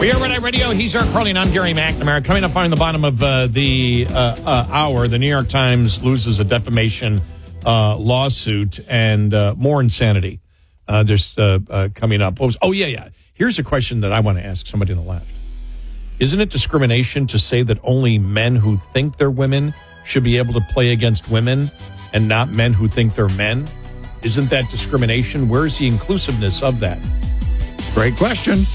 We are Red Eye Radio. He's Eric Carly, and I'm Gary McNamara. Coming up on the bottom of the hour, the New York Times loses a defamation lawsuit and more insanity. There's coming up. Yeah. Here's a question that I want to ask somebody on the left. Isn't it discrimination to say that only men who think they're women should be able to play against women and not men who think they're men? Isn't that discrimination? Where's the inclusiveness of that? Great question.